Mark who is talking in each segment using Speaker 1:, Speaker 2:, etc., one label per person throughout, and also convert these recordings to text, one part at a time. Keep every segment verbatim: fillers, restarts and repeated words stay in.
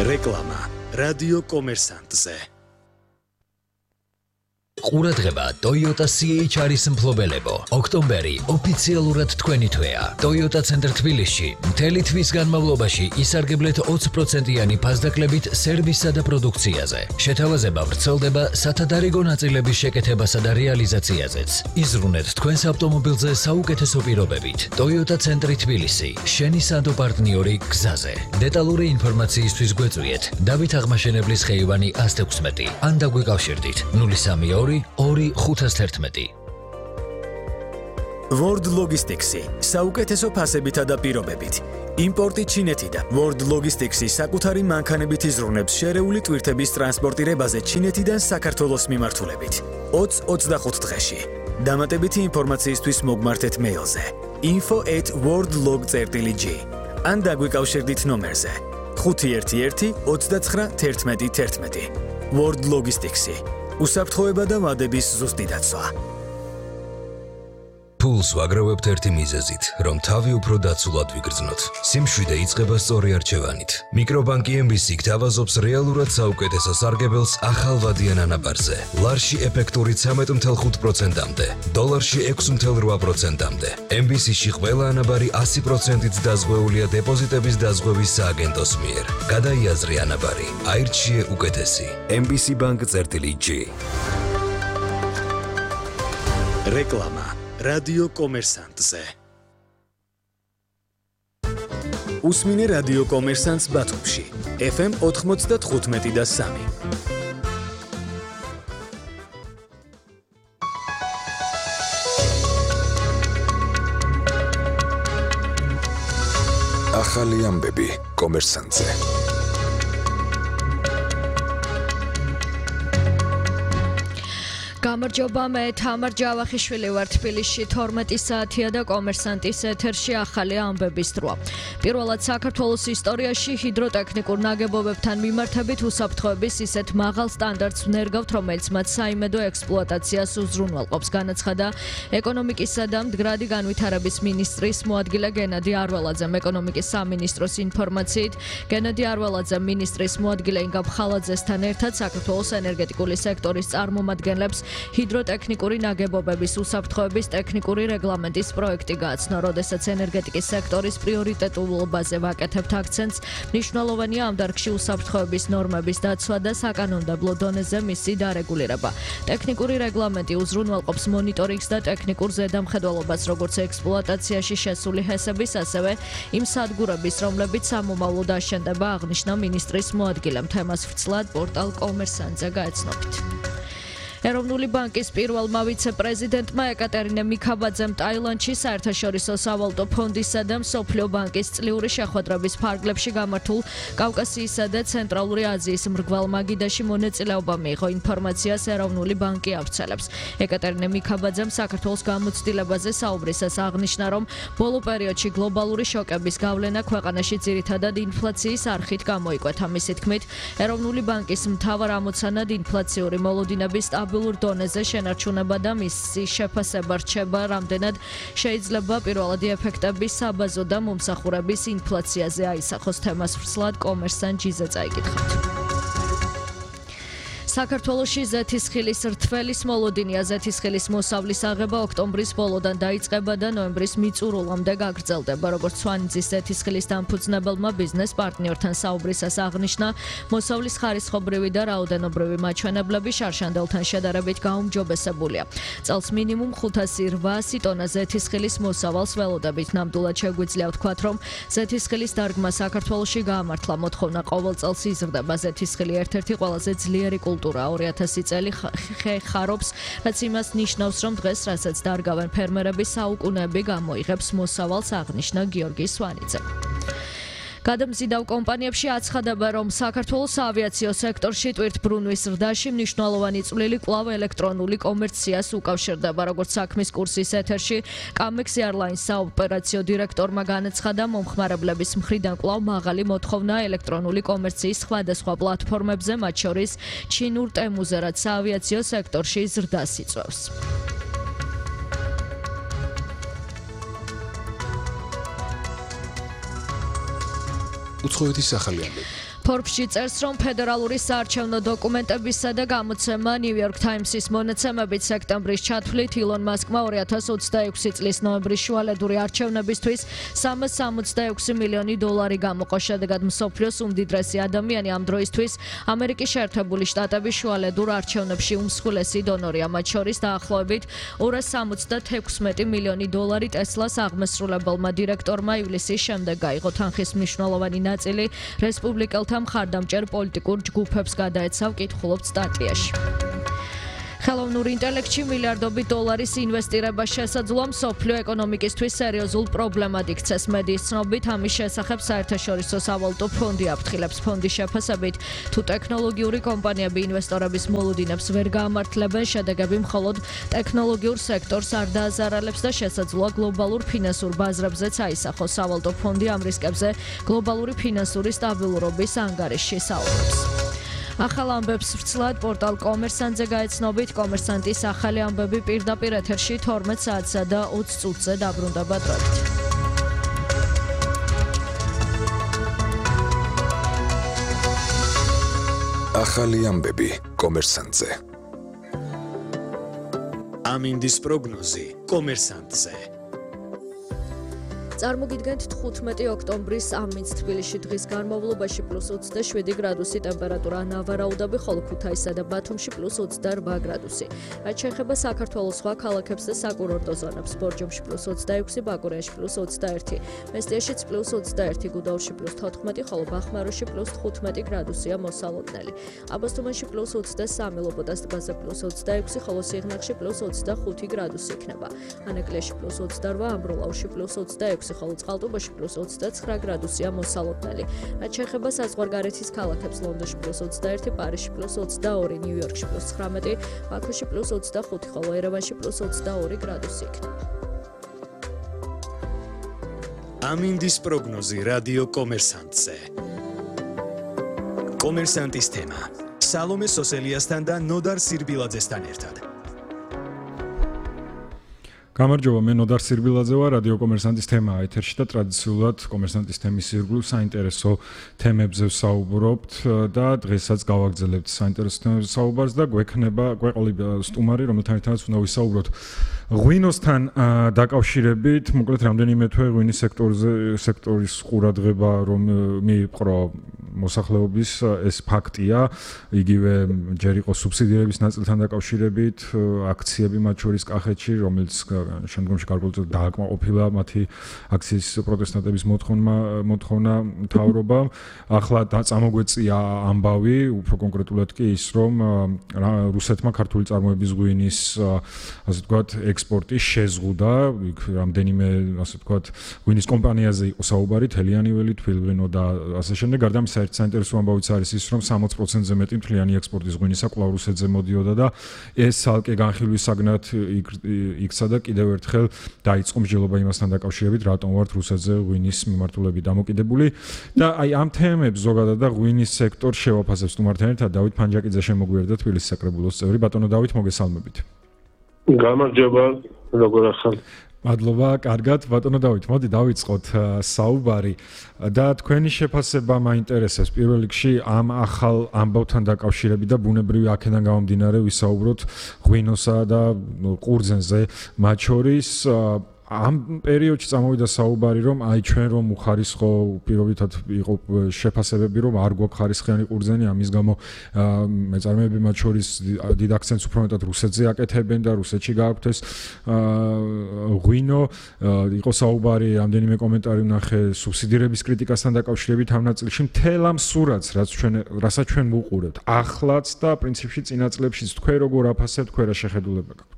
Speaker 1: რეკლამა რადიო კომერსანტზე.
Speaker 2: ყურადღება Toyota C H R-ის მფლობელებო. ოქტომბერი ოფიციალურად თქვენი თვეა. Toyota ცენტრ თბილისში მთელი თვის განმავლობაში ისარგებლეთ ოცი პროცენტიანი ფასდაკლებით სერვისსა და პროდუქციაზე. შეთავაზება ვრცელდება სათადარიგო ნაწილების შეკეთებასა და რეალიზაციაზეც. იზრუნეთ თქვენს ავტომობილზე საუკეთესო პირობებით. Toyota ცენტრი თბილისი, შენი სანდო პარტნიორი გზაზე. დეტალური ინფორმაციისთვის გვეწვიეთ დავით აღმაშენებლის ხეივანი ას თექვსმეტი ან დაგვიკავშირდით ნული სამი ორი ორი ხუთას თერთმეტი.
Speaker 1: World Logistics-ი საუკეთესო ფასებითა და პირობებით. იმპორტი ჩინეთიდან. World Logistics-ი საკუთარი მანქანებით იზრუნებს შერეული ტვირთების ტრანსპორტირებაზე ჩინეთიდან საქართველოს მიმართულებით. ოცი ოცდახუთ დღეში. დამატებითი ინფორმაციისთვის მოგმართეთ მეილზე info at worldlog dot g ან დაგვიკავშირდით ნომერზე ხუთი ერთი ერთი ოცდაცხრა თერთმეტი თერთმეტი. World Logistics-ი უსაფრთხოება და ვადების ზუსტი დაცვა.
Speaker 3: ფულს ვაგროვებთ ერთი მიზეზით, რომ თავი უფრო დაცულად ვიგრძნოთ. სიმშვიდე იწყება სწორი არჩევანით. მიკრობანკი M B C გთავაზობს რეალურად საუკეთესო სარგებელს ახალ ვადიან ანაბარზე. ლარში ეფექტური ცამეტი ოცდაოთხ პროცენტამდე, დოლარში ექვსი ოცდაოთხ პროცენტამდე. M B C-ში ყველა ანაბარი ასი პროცენტით დაზღვეულია დეპოზიტების დაზღვევის სააგენტოს მიერ. გადაიაზრე ანაბარი, აირჩიე უკეთესი. M B C Bank G.
Speaker 1: რეკლამა რადიო კომერსანტზე. უსმინე რადიო კომერსანტს ბათუმში F M ოთხმოცდათხუთმეტი და სამი.
Speaker 3: ახალი ამბები კომერსანტზე.
Speaker 4: გამარჯობა, მე თამარ ჯავახიშვილი ვარ თბილისში თორმეტი საათია და კომერსანტის ეთერში ახალი ამბების დროა. პირველად საქართველოს ისტორიაში ჰიდროტექნიკურ ნაგებობებთან მიმართებით უსაფრთხოების ისეთ მაღალ სტანდარტს ვნერგავთ, რომელიც მათ საიმედო ექსპლუატაციას უზრუნველყოფს, განაცხადა ეკონომიკისა და მდგრადი განვითარების მინისტრის მოადგილე გენადი არველაძემ. ეკონომიკის სამინისტროს ინფორმაციით, გენადი არველაძემ მინისტრის მოადგილე ინგა ბხალაძესთან ერთად საქართველოს ენერგეტიკული სექტორის წარმომადგენლებს ჰიდროტექნიკური ნაგებობების უსაფრთხოების ტექნიკური რეგლამენტის პროექტი გააცნო, როდესაც ენერგეტიკის სექტორის პრიორიტეტულობაზე ვაკეთებთ აქცენტს, მნიშვნელოვანია ამ დარგში უსაფრთხოების ნორმების დაცვა და საკანონმდებლო დონეზე მისი დარეგულირება. ტექნიკური რეგლამენტი უზრუნველყოფს მონიტორინგს და ტექნიკურ ზედამხედველობას, როგორც ექსპლუატაციაში შესული ჰესების, ასევე იმ სადგურების, რომლებიც სამომავლოდ აშენდება, აღნიშნა მინისტრის მოადგილემ. თემას ვრცლად პორტალ კომერსანტზე გაეცნობით. ეროვნული ბანკის პირველმა ვიცე-პრეზიდენტმა ეკატერინე მიქაბაძემ ტაილანდში საერთაშორისო სავალუტო ფონდისა და მსოფლიო ბანკის წლიური შეხვედრების ფარგლებში გამართულ კავკასიისა და ცენტრალური აზიის მრგვალ მაგიდაში მონაწილეობა მიიღო. ინფორმაციას ეროვნული ბანკი ავრცელებს. ეკატერინე მიქაბაძემ საქართველოს გამოცდილებაზე საუბრისას აღნიშნა, რომ ბოლო პერიოდში გლობალური შოკების გავლენა ქვეყანაში ძირითადად ინფლაციის არხით გამოიკვეთა. მისი თქმით, ეროვნული ბანკის მთავარ ამოცანად ინფლაციური მოლოდინების სტაბილურ დონეზე შენარჩუნება და მისი შეფასება რჩება, რამდენად შეიძლება პირველადი ეფექტები საბაზო და მომსახურების ინფლაციაზე აისახოს. თემას ვრცლად კომერსანტ ჯიზე წაიკითხავთ. საქართველოში ზეთისხილის რთველის მოლოდინია. ზეთისხილის მოსავლის აღება ოქტომბრის ბოლოდან დაიწყება და ნოემბრის მიწურულამდე გაგრძელდება. როგორც სვანიძის ზეთისხილის დამფუძნებელმა ბიზნეს პარტნიორთან საუბრისას აღნიშნა, მოსავლის ხარისხობრივი და რაოდენობრივი მაჩვენებლები შარშანდელთან შედარებით გაუმჯობესებულია. წელს მინიმუმ ხუთასი რვაასი ტონა ზეთისხილის მოსავალს ველოდებით. ნამდვილად შეგვიძლია ვთქვათ, რომ ზეთისხილის დარგმა საქართველოში გაამართლა. მოთხოვნა ყოველ წელს იზრდება. ზეთისხილი ერთ-ერთი ყველაზე ძლიერი კულტურაა. ორი ათასი წელი ხარობს, რაც იმას ნიშნავს, რომ დღეს რასაც დარგავენ ფერმერები, საუკუნეები გამოიღებს მოსავალს, აღნიშნა გიორგი სვანიძე. გადამზიდავ კომპანიებში აცხადება, რომ საქართველოს ავიაციო სექტორში ტვირთბრუნვის ზრდაში მნიშვნელოვანი წვლილი კვლავ ელექტრონული კომერციას უკავშირდება. როგორც საქმის კურსის ეთერში კამექს Airlines საოპერაციო დირექტორმა განაცხადა, მომხმარებლების მხრიდან კვლავ მაღალი მოთხოვნა ელექტრონული კომერციის სხვადასხვა პლატფორმებზე, მათ შორის ჩინურ ტემუზე, რაც საავიაციო სექტორში ზრდას იწვევს.
Speaker 5: უცხოეთის ახალი ამბები.
Speaker 4: Forbes-ში წერს, რომ ფედერალური საარჩევნო დოკუმენტებისა და გამოცემა New York Times-ის მონაცემებით სექტემბრის ჩათვლით ილონ მასკმა ორი ათას ოცდაექვსი წლის ნოემბრის შუალედური არჩევნებისთვის სამას სამოცდაექვსი მილიონი დოლარი გამოყო. შედეგად მსოფლიოს უმდიდრესი ადამიანი ამ დროისთვის ამერიკის შეერთებული შტატების შუალედურ არჩევნებში უმსხვილესი დონორია. მათ შორის დაახლოებით ორას სამოცდათექვსმეტი მილიონი დოლარი ტესლას აღმასრულებელმა დირექტორმა ივლისის შემდეგ გაიღო. თანხის მნიშვნელოვანი ნაწილი რესპუბლიკელთა მხარდამჭერ პოლიტიკურ ჯგუფებს გადაეცავ, კითხულობთ სტატიაში. ხელოვნურ ინტელექტში მილიარდობით დოლარის ინვესტირება შესაძლოა მსოფლიო ეკონომიკისთვის სერიოზულ პრობლემად იქცეს. მედიის ცნობით, ამის შესახებ საერთაშორისო სავალუტო ფონდი აფრთხილებს. ფონდის შეფასებით, თუ ტექნოლოგიური კომპანიები ინვესტორების მოლოდინებს ვერ გაამართლებენ, შედეგები მხოლოდ ტექნოლოგიურ სექტორს არ დააზარალებს და შესაძლოა გლობალურ ფინანსურ ბაზრებზეც აისახოს. სავალუტო ფონდი ამ რისკებზე გლობალური ფინანსური სტაბილურობის ანგარიშში საუბრობს. ახალ ამბებს ვრცლად პორტალ კომერსანტზე გაეცნობით, კომერსანტის ახალი ამბები პირდაპირ ეთერში თორმეტ საათსა და ოცი წუთზე დაბრუნდება დროებით.
Speaker 5: ახალი ამბები კომერსანტზე.
Speaker 1: ამინდის პროგნოზი კომერსანტზე.
Speaker 4: წარმოგიდგენთ თხუთმეტი ოქტომბრის ამინდს თბილისში დღის განმავლობაში პლუს ოცდაშვიდი გრადუსი ტემპერატურა, ნავარაუდაბი, ხოლო ქუთაისსა და ბათუმში პლუს ოცდარვა გრადუსი. რაც შეეხება საქართველოს სხვა ქალაქებს და საკურორტო ზონებს, ბორჯომში პლუს ოცდაექვსი, ბაკურიაში პლუს ოცდაერთი, მესტიაშიც პლუს ოცდაერთი, გუდაურში პლუს თოთხმეტი, ხოლო ბახმაროში პლუს თხუთმეტი გრადუსია მოსალოდნელი. აბასთუმანში პლუს ოცდასამი, ლობოდას ტბაზე პლუს ოცდაექვსი, ხოლო სიღნაღში პლუს ოცდახუთი გრადუსი იქნება. ანაკლიაში პლუს ოცდარვა, ამბროლაურში პლუს ოცდაექვსი, ხოლო წყალტუბოში პლუს ოცდაცხრა გრადუსია მოსალოდნელი. რაც შეეხება საზღვარგარეთის ქალაქებს, ლონდონში პლუს ოცდაერთი, პარიზში პლუს ოცდაორი, ნიუ-იორკში პლუს ცხრამეტი, ბაქოში პლუს ოცდახუთი, ხოლო ერევანში პლუს ოცდაორი გრადუსი იქნება.
Speaker 1: ამინდის პროგნოზი რადიო კომერსანტზე. კომერსანტის თემა: სალომე სოსელიასთან და ნოდარ სირბილაძესთან ერთად.
Speaker 6: გამარჯობა, მე ნოდარ სირბილაძე ვარ, რადიო კომერსანტის თემაა ეთერში და ტრადიციულად კომერსანტის თემის ირგვლივ საინტერესო თემებზე ვსაუბრობთ და დღესაც გავაგრძელებთ საინტერესო თემებზე საუბარს და გვექნება გვეყოლება სტუმარი, რომელთან ერთადაც უნდა ვისაუბროთ ღვინოსთან დაკავშირებით. მოკლედ რამდენიმე თვე ღვინის სექტორზე სექტორის ყურადღება რომ მიიპყრო მოსახლეობის, ეს ფაქტია. იგივე ჯერ იყო სუბსიდირების ნაწილთან დაკავშირებით, აქციები მათ შორის კახეთში, რომელიც შემდგომში გარკვეულწილად დააკმაყოფილა მათი აქციის პროტესტანტების მოთხოვნა მოთხოვნა მთავრობამ. ახლა წამოგვეწია ამბავი, უფრო კონკრეტულად კი ის, რომ რუსეთმა ქართული წარმოების ღვინის, ასე ვთქვათ, ექსპორტი შეზღუდა. იქ რამდენიმე, ასე ვთქვათ, ღვინის კომპანიაზე იყო საუბარი, თელიანიველი, თბილღვინო და ასე შემდეგ. გარდა ამისა, ერთ საინტერესო ამბავიც არის ის, რომ სამოც პროცენტზე მეტი მთლიანი ექსპორტის ღვინისა კვლავ რუსეთზე მოდიოდა და ეს ცალკე განხილვის საგნად იქცა და კიდევ ერთხელ დაიწყო მსჯელობა იმასთან დაკავშირებით, რატომ ვართ რუსეთზე ღვინის მიმართულებით დამოკიდებული. და აი ამ თემებს ზოგადად და ღვინის სექტორს შევაფასებს სტუმართან ერთად დავით ფანჯაკიძე შემოგვიერთდა თბილისის საკრებულოს წევრი. ბატონო დავით, მოგესალმებით.
Speaker 7: გამარჯობა, როგორ ახალ?
Speaker 6: მადლობა, კარგად. ბატონო დავით, მოდი დავიწყოთ საუბარი და თქვენი შეფასება მაინტერესებს. პირველ რიგში ამ ახალ ამბავთან დაკავშირებით და ბუნებრივი აქედან გამომდინარე ვისაუბროთ ღვინოსა და ყურძენზე. მათ შორის ამ პერიოდში წამოვიდა საუბარი, რომ აი ჩვენ რომ უხარისხო პირობითად იყო შეფასებები, რომ არ გვაქვს ხარისხიანი ყურძენი, ამის გამო მეწარმეები მათ შორის დიდ აქცენტს უფრო მეტად რუსეთზე აკეთებენ და რუსეთში გააქვთ ეს ღვინო. იყო საუბარი, რამდენიმე კომენტარი ვნახე სუბსიდირების კრიტიკასთან დაკავშირებით ამ ნაწილში. მთელ ამ სურათს, რაც ჩვენ რასაც ჩვენ ვუყურებთ, ახლაც და პრინციპში წინა წლებშიც თქვენ როგორ აფასებთ, თქვენ რა შეხედულება გაქვთ?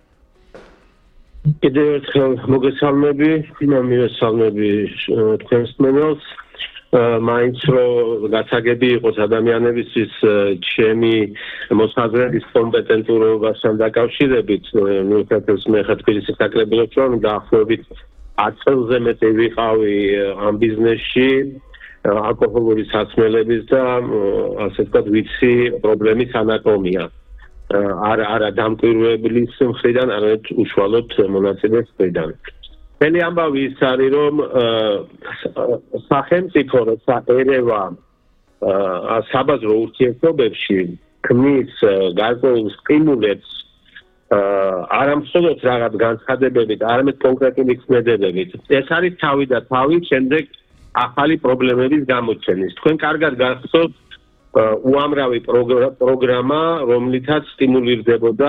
Speaker 7: კიდევ ერთხელ მოგესალმები, მივესალმები თქვენს მენელს. მაინც რომ გასაგები იყოს ადამიანებისთვის ჩემი მოსაზრების კომპეტენტურობასთან დაკავშირებით, მიუხედავად მე ხა თბილისის საკრებულოში ვარ, დაახლოებით ათ წელზე მეტი ვიყავი ამ ბიზნესში, ალკოჰოლური საცმელების და ასე ვთქვათ, ვიცი პრობლემის ანატომია. არა არა დამკვირვებლის მხრიდან, არამედ უშუალოდ მონაწილეს მხრიდან. Მთელი ამბავი ის არის, რომ სახელმწიფო როცა ერევა საბაზრო ურთიერთობებში ქმნის გარკვეულ სტიმულებს არა მხოლოდ რაღაც განცხადებებით, არამედ კონკრეტული ქმედებებით. ეს არის თავი და თავი შემდეგ ახალი პრობლემების გამოჩენის. თქვენ კარგად გახსოვთ უამრავი პროგრამა, რომლითაც სტიმულირდებოდა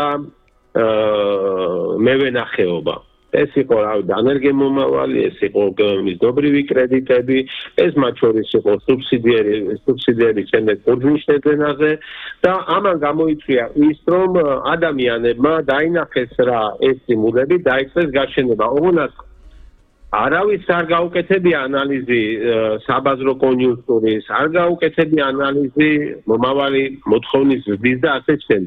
Speaker 7: მევენახეობა. ეს იყო რავი დანერგემომავალი, ეს იყო მიზნობრივი კრედიტები, ეს მათ შორის იყო სუბსიდიები, სუბსიდიები შემდეგ ყურძნის დენაზე და ამან გამოიწვია ის, რომ ადამიანებმა დაინახეს რა ეს სტიმულები, დაიწყეს გაშენება. ოღონდ არავის არ გაუკეთებია ანალიზი საბაზრო კონიუნქტურის, არ გაუკეთებია ანალიზი მომავალი მოთხოვნის ზრდის და ასე შემდეგ.